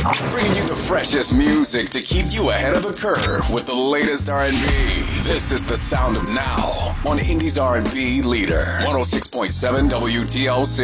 Bringing you the freshest music to keep you ahead of the curve with the latest R&B. This is the sound of now on Indie's R&B leader, 106.7 WTLC.